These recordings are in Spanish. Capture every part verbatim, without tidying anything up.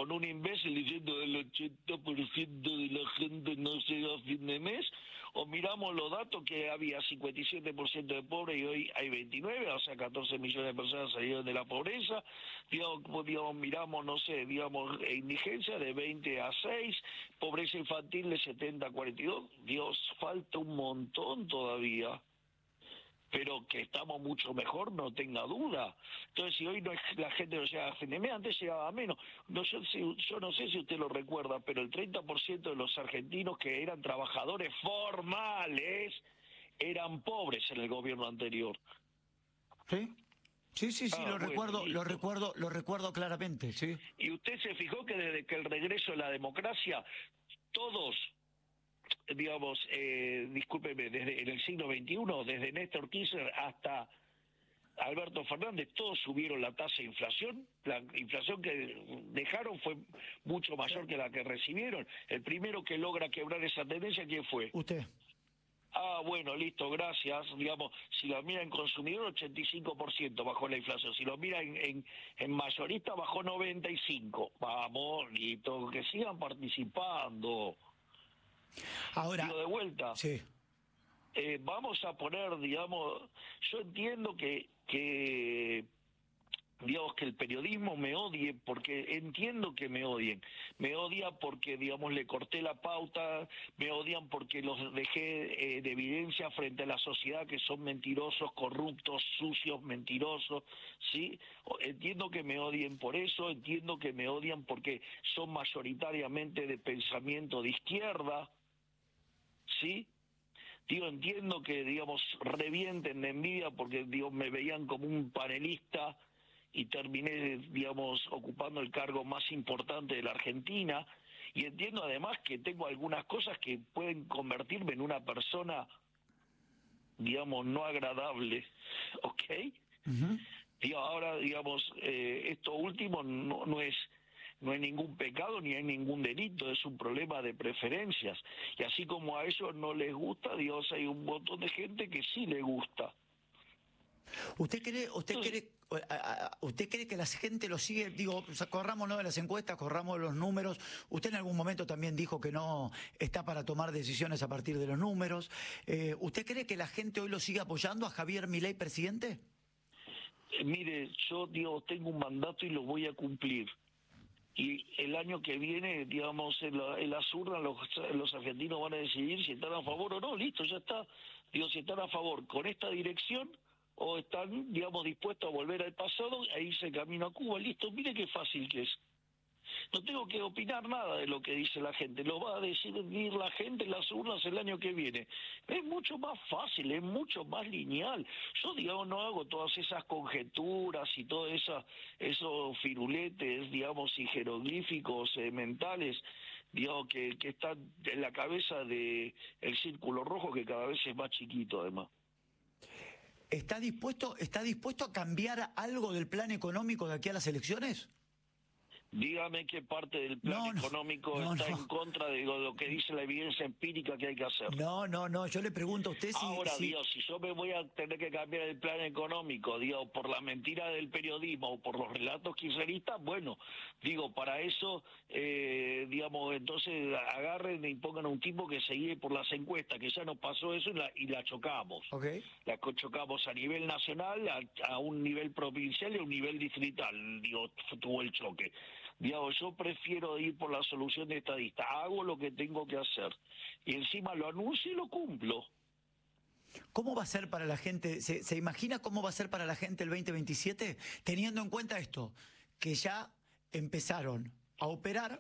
con un imbécil diciendo el ochenta por ciento de la gente no llega a fin de mes, o miramos los datos que había cincuenta y siete por ciento de pobres y hoy hay veintinueve, o sea, catorce millones de personas salieron de la pobreza, digamos, digamos miramos, no sé, digamos, indigencia de veinte a seis, pobreza infantil de setenta a cuarenta y dos, Dios, falta un montón todavía. Pero que estamos mucho mejor, no tenga duda. Entonces, si hoy no es, la gente no llega a fin de mes, antes llegaba a menos. No, yo, si, yo no sé si usted lo recuerda, pero el treinta por ciento de los argentinos que eran trabajadores formales eran pobres en el gobierno anterior. ¿Sí? Sí, sí, sí, Ah, lo bueno, recuerdo, listo. lo recuerdo, lo recuerdo claramente, sí. Y usted se fijó que desde que el regreso de la democracia, todos, digamos, eh, discúlpeme, desde en el siglo veintiuno, desde Néstor Kirchner hasta Alberto Fernández, todos subieron la tasa de inflación. La inflación que dejaron fue mucho mayor que la que recibieron. El primero que logra quebrar esa tendencia, ¿quién fue? Usted. Ah, bueno, listo, gracias. Digamos, si lo mira en consumidor, ochenta y cinco por ciento bajó la inflación. Si lo mira en, en, en mayorista, bajó noventa y cinco por ciento. Vamos, listo, que sigan participando. Ahora, Digo, de vuelta, sí. eh, vamos a poner, digamos, yo entiendo que, que digamos, que el periodismo me odie, porque entiendo que me odien. Me odia porque, digamos, le corté la pauta, me odian porque los dejé eh, de evidencia frente a la sociedad, que son mentirosos, corruptos, sucios, mentirosos, ¿sí? Entiendo que me odien por eso, entiendo que me odian porque son mayoritariamente de pensamiento de izquierda, ¿sí? Digo, entiendo que, digamos, revienten de envidia porque, digo, me veían como un panelista y terminé, digamos, ocupando el cargo más importante de la Argentina, y entiendo además que tengo algunas cosas que pueden convertirme en una persona, digamos, no agradable, ¿ok? Uh-huh. Digo, ahora, digamos, eh, esto último no, no es no hay ningún pecado ni hay ningún delito, es un problema de preferencias, y así como a ellos no les gusta, Dios, hay un montón de gente que sí le gusta. ¿Usted cree, usted cree, usted cree que la gente lo sigue? Digo, corrámonos de las encuestas, corramos los números. Usted en algún momento también dijo que no está para tomar decisiones a partir de los números. Eh, ¿Usted cree que la gente hoy lo sigue apoyando a Javier Milei presidente? Eh, mire, yo digo, tengo un mandato y lo voy a cumplir. Y el año que viene, digamos, en, la, en las urnas los, los argentinos van a decidir si están a favor o no. Listo, ya está. Digo, si están a favor con esta dirección o están, digamos, dispuestos a volver al pasado e irse camino a Cuba. Listo, mire qué fácil que es. No tengo que opinar nada de lo que dice la gente, lo va a decidir la gente en las urnas el año que viene. Es mucho más fácil, es mucho más lineal. Yo, digamos, no hago todas esas conjeturas y todos esa, esos firuletes, digamos, y jeroglíficos eh, mentales, digamos, que, que están en la cabeza de el círculo rojo, que cada vez es más chiquito, además. ¿Está dispuesto, está dispuesto a cambiar algo del plan económico de aquí a las elecciones? Dígame qué parte del plan no, no, económico no, está no. en contra de lo que dice la evidencia empírica que hay que hacer. No, no, no, yo le pregunto a usted si... Ahora, si... Dios, si yo me voy a tener que cambiar el plan económico, digo, por la mentira del periodismo o por los relatos kirchneristas, bueno, digo, para eso, eh, digamos, entonces agarren y pongan a un tipo que se guíe por las encuestas, que ya nos pasó eso y la, y la chocamos. Okay. La chocamos a nivel nacional, a, a un nivel provincial y a un nivel distrital, digo, tuvo el choque. Digamos, yo prefiero ir por la solución de estadista, hago lo que tengo que hacer y encima lo anuncio y lo cumplo. ¿Cómo va a ser para la gente? ¿Se, se imagina cómo va a ser para la gente el veinte veintisiete? Teniendo en cuenta esto, que ya empezaron a operar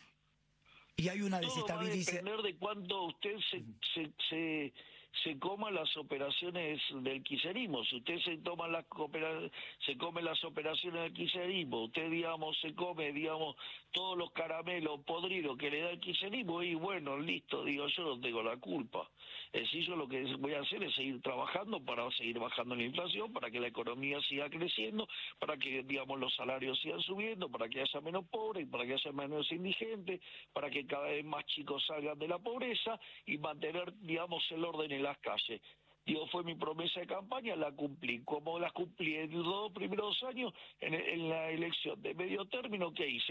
y hay una desestabilización. Todo va a depender de cuánto usted se, se, se, se coma las operaciones del kirchnerismo. Si usted se toma las se come las operaciones del kirchnerismo, usted, digamos, se come, digamos, todos los caramelos podridos que le da el kirchnerismo, y bueno, listo, digo, yo no tengo la culpa. Es decir, yo lo que voy a hacer es seguir trabajando para seguir bajando la inflación, para que la economía siga creciendo, para que, digamos, los salarios sigan subiendo, para que haya menos pobres, para que haya menos indigentes, para que cada vez más chicos salgan de la pobreza y mantener, digamos, el orden en las calles. Digo, fue mi promesa de campaña, la cumplí. Como la cumplí en los dos primeros años, en, en la elección de medio término, ¿qué hice?